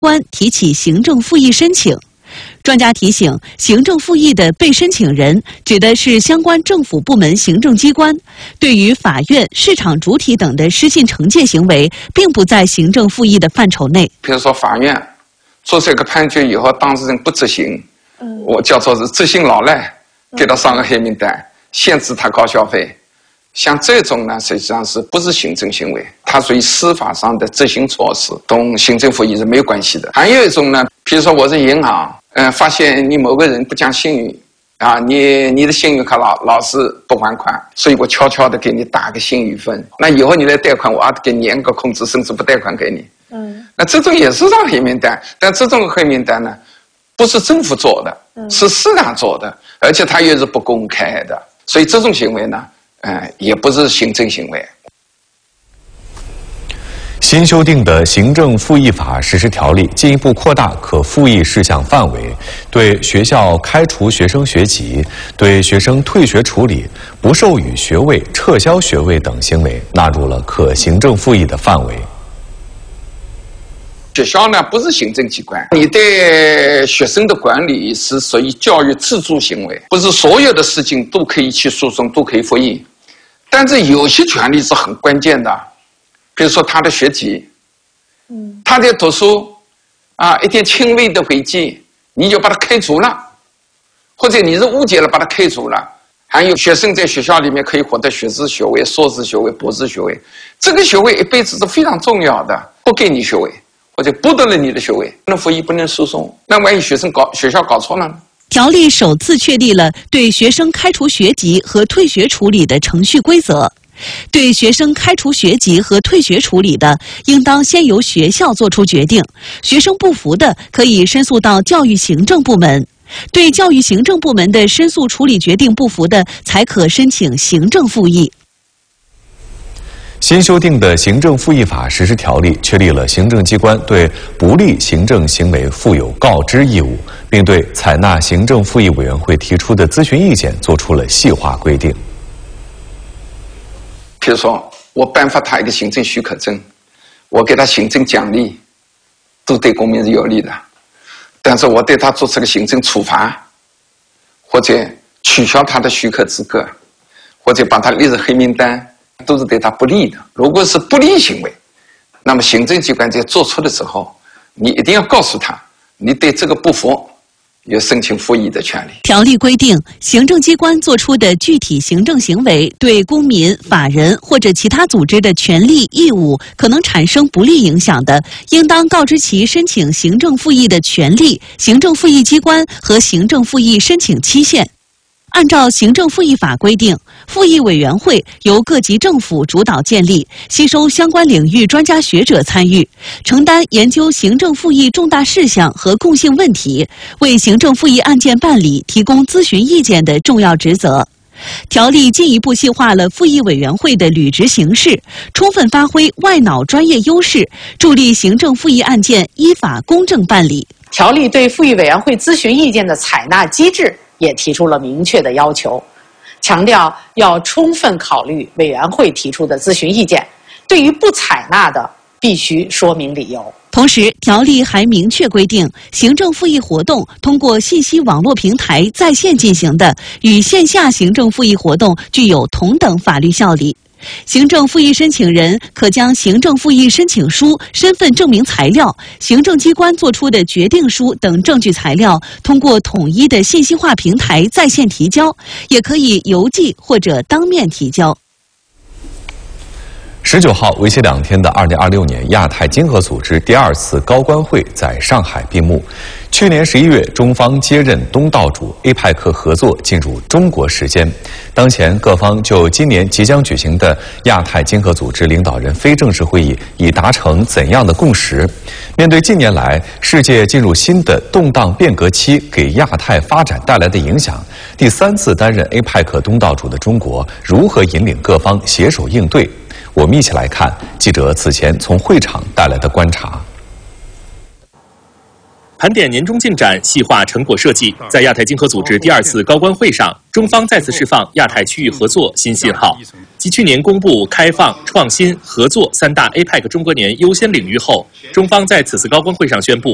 关提起行政复议申请。专家提醒，行政复议的被申请人指的是相关政府部门行政机关，对于法院、市场主体等的失信惩戒行为，并不在行政复议的范畴内。 比如说，法院做出一个判决以后，当事人不执行，我叫做是执行老赖，给他上个黑名单，限制他高消费。像这种呢，实际上是不是行政行为？它属于司法上的执行措施，同行政复议是没有关系的。还有一种呢，比如说我是银行，发现你某个人不讲信誉啊，你的信用卡老是不还款，所以我悄悄的给你打个信誉分。那以后你来贷款，我还得给你严格控制，甚至不贷款给你。那这种也是上黑名单，但这种黑名单呢，不是政府做的，是市场做的，而且它也是不公开的，所以这种行为呢。也不是行政行为。 新修订的行政复议法实施条例进一步扩大可复议事项范围，对学校开除学生学籍、对学生退学处理、不授予学位、撤销学位等行为纳入了可行政复议的范围。 学校呢不是行政机关，你对学生的管理是属于教育自主行为，不是所有的事情都可以去诉讼，都可以复议。但是有些权利是很关键的，比如说他的学籍，他在读书一点轻微的违纪，你就把他开除了，或者你是误解了把他开除了。还有学生在学校里面可以获得学士学位、硕士学位、博士学位，这个学位一辈子是非常重要的，不给你学位或者剥夺了你的学位，不能复议，不能诉讼，那万一学校搞错了呢？ 条例首次确立了对学生开除学籍和退学处理的程序规则。对学生开除学籍和退学处理的，应当先由学校作出决定，学生不服的可以申诉到教育行政部门。对教育行政部门的申诉处理决定不服的，才可申请行政复议。 新修订的行政复议法实施条例确立了行政机关对不利行政行为负有告知义务，并对采纳行政复议委员会提出的咨询意见作出了细化规定。 比如说，我颁发他一个行政许可证，我给他行政奖励，都对公民是有利的。但是我对他做出个行政处罚，或者取消他的许可资格，或者把他列入黑名单，都是对他不利的。如果是不利行为，那么行政机关在做出的时候，你一定要告诉他，你对这个不服，有申请复议的权利。 条例规定，行政机关作出的具体行政行为对公民、法人或者其他组织的权利义务可能产生不利影响的，应当告知其申请行政复议的权利、行政复议机关和行政复议申请期限。按照行政复议法规定，复议委员会由各级政府主导建立，吸收相关领域专家学者参与，承担研究行政复议重大事项和共性问题，为行政复议案件办理提供咨询意见的重要职责。条例进一步细化了复议委员会的履职形式，充分发挥外脑专业优势，助力行政复议案件依法公正办理。 条例对复议委员会咨询意见的采纳机制也提出了明确的要求，强调要充分考虑委员会提出的咨询意见，对于不采纳的必须说明理由。 同时，条例还明确规定，行政复议活动通过信息网络平台在线进行的，与线下行政复议活动具有同等法律效力。行政复议申请人可将行政复议申请书、身份证明材料、行政机关作出的决定书等证据材料，通过统一的信息化平台在线提交，也可以邮寄或者当面提交。 19号，为期2天的2026年亚太经合组织第2次高官会在上海闭幕。去年11月，中方接任东道主，APEC合作进入中国时间。当前，各方就今年即将举行的亚太经合组织领导人非正式会议已达成怎样的共识？面对近年来世界进入新的动荡变革期给亚太发展带来的影响，第3次担任 APEC 东道主的中国如何引领各方携手应对？我们一起来看记者此前从会场带来的观察。 盘点年终进展，细化成果设计。在亚太经合组织第2次高官会上，中方再次释放亚太区域合作新信号。继去年公布开放、创新、合作3大 APEC 中国年优先领域后，中方在此次高官会上宣布，